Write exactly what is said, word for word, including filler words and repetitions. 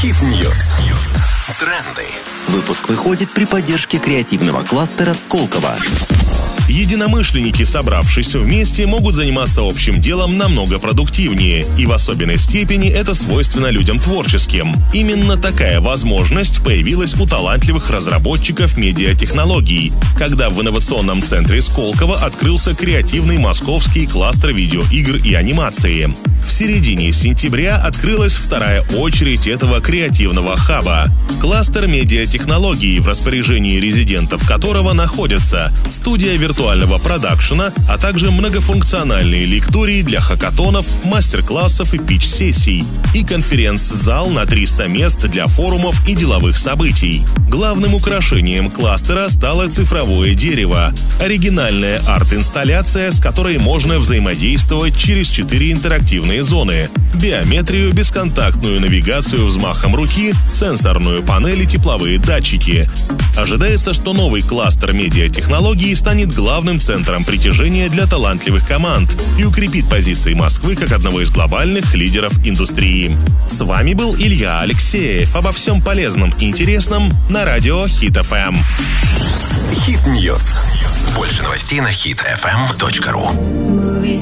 Хит-ньюс. Тренды. Выпуск выходит при поддержке креативного кластера в Сколково. Единомышленники, собравшись вместе, могут заниматься общим делом намного продуктивнее, и в особенной степени это свойственно людям творческим. Именно такая возможность появилась у талантливых разработчиков медиатехнологий, когда в инновационном центре Сколково открылся креативный московский кластер видеоигр и анимации. В середине сентября открылась вторая очередь этого креативного хаба. Кластер медиатехнологий, в распоряжении резидентов которого находятся студия виртуального продакшена, а также многофункциональные лектории для хакатонов, мастер-классов и питч-сессий, и конференц-зал на триста мест для форумов и деловых событий. Главным украшением кластера стало цифровое дерево, оригинальная арт-инсталляция, с которой можно взаимодействовать через четыре интерактивные зоны: биометрию, бесконтактную навигацию взмахом руки, сенсорную панель и тепловые датчики. Ожидается, что новый кластер медиатехнологий станет главным центром притяжения для талантливых команд и укрепит позиции Москвы как одного из глобальных лидеров индустрии. С вами был Илья Алексеев. Обо всем полезном и интересном на радио Хит эф эм. Хит-ньюс. Больше новостей на хит эф эм точка ру.